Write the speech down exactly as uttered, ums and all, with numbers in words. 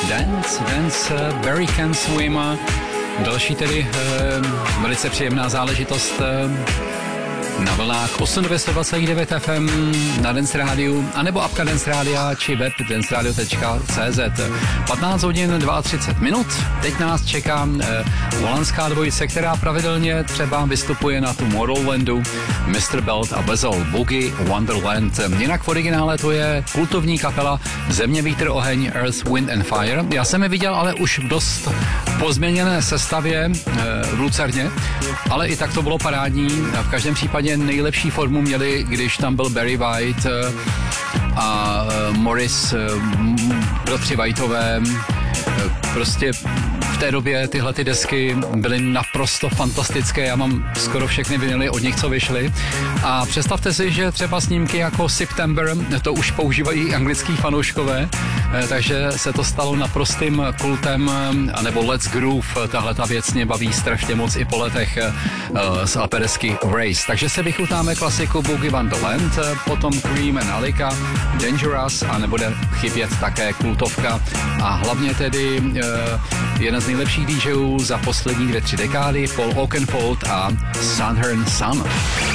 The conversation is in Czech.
Dance, Dance, Barry Can Swim. Další tedy eh, velice příjemná záležitost eh, na vlnách osm devět dvacet devět F M na Dance Rádiu, anebo apka Dance Rádia či web dance radio tečka cé zet. patnáct hodin třicet dva minut. Teď nás čeká eh, holandská dvojice, která pravidelně třeba vystupuje na Tomorrowlandu. mister Belt a Bezel, Boogie Wonderland. Jinak v originále to je kultovní kapela Země, vítr, oheň, Earth, Wind and Fire. Já jsem je viděl ale už v dost pozměněné sestavě eh, v Lucerně, ale i tak to bylo parádní. V každém případě nejlepší formu měli, když tam byl Barry White a Morris, bratři Whiteové. Prostě v té době tyhle ty desky byly naprosto fantastické. Já mám skoro všechny vinily od nich, co vyšly. A představte si, že třeba snímky jako September, to už používají anglický fanouškové, takže se to stalo naprostým kultem, anebo Let's Groove, tahle ta věc mě baví strašně moc i po letech z aperesky Race. Takže se vychutáme klasiku Boogie Wonderland, potom Cream and Alika, Dangerous a nebude chybět také kultovka a hlavně tedy jeden z nejlepších DJů za poslední dvě, tři dekády, Paul Oakenfold a Southern Sun.